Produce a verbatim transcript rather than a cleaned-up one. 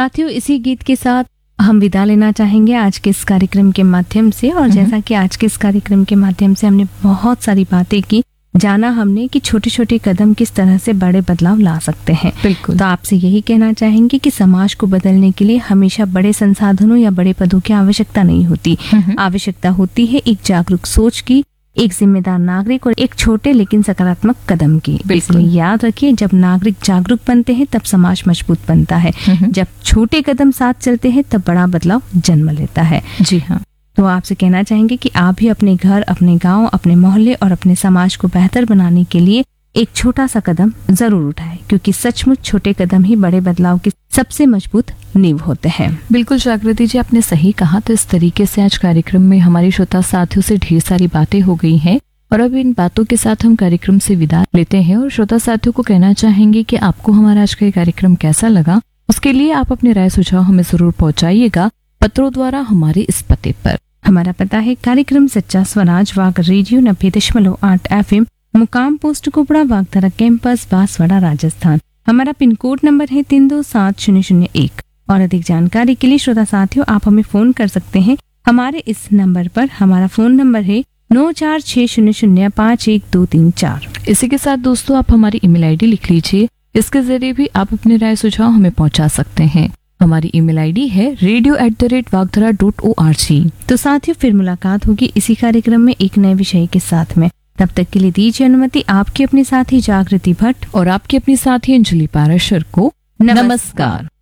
साथियों, इसी गीत के साथ हम विदा लेना चाहेंगे आज के इस कार्यक्रम के माध्यम से। और जैसा कि आज के इस कार्यक्रम के माध्यम से हमने बहुत सारी बातें की, जाना हमने कि छोटे छोटे कदम किस तरह से बड़े बदलाव ला सकते हैं। बिल्कुल। तो आपसे यही कहना चाहेंगे कि समाज को बदलने के लिए हमेशा बड़े संसाधनों या बड़े पदों की आवश्यकता नहीं होती। आवश्यकता होती है एक जागरूक सोच की, एक जिम्मेदार नागरिक और एक छोटे लेकिन सकारात्मक कदम की। इसलिए याद रखिए, जब नागरिक जागरूक बनते हैं तब समाज मजबूत बनता है। जब छोटे कदम साथ चलते हैं तब बड़ा बदलाव जन्म लेता है। जी हाँ। तो आपसे कहना चाहेंगे कि आप भी अपने घर, अपने गांव, अपने मोहल्ले और अपने समाज को बेहतर बनाने के लिए एक छोटा सा कदम जरूर उठाएं, क्योंकि सचमुच छोटे कदम ही बड़े बदलाव की सबसे मजबूत नींव होते हैं। बिल्कुल जागृति जी, आपने सही कहा। तो इस तरीके से आज कार्यक्रम में हमारी श्रोता साथियों से ढेर सारी बातें हो गई हैं और अब इन बातों के साथ हम कार्यक्रम से विदा लेते हैं और श्रोता साथियों को कहना चाहेंगे कि आपको हमारा आज का कार्यक्रम कैसा लगा, उसके लिए आप अपने राय सुझाव हमें जरूर पहुँचाइएगा पत्रों द्वारा हमारे इस पते पर। हमारा पता है कार्यक्रम सच्चा स्वराज वाग रेडियो नब्बे दशमलव आठ एफ एम, मुकाम पोस्ट कुपड़ा, वागधरा कैंपस, बांसवाड़ा, राजस्थान। हमारा पिन कोड नंबर है तीन दो सात शून्य शून्य एक। और अधिक जानकारी के लिए श्रोता साथियों आप हमें फोन कर सकते हैं हमारे इस नंबर पर। हमारा फोन नंबर है नौ चार छह शून्य शून्य पाँच एक दो तीन चार। इसी के साथ दोस्तों आप हमारी ईमेल आईडी लिख लीजिए, इसके जरिए भी आप अपने राय सुझाव हमें पहुंचा सकते हैं। हमारी ईमेल आईडी है radio at the rate वागधरा dot O R G. तो साथियों, फिर मुलाकात होगी इसी कार्यक्रम में एक नए विषय के साथ में। तब तक के लिए दीजिए अनुमति आपकी अपनी साथी जागृति भट्ट और आपकी अपनी साथी अंजलि पाराशर को नमस्कार।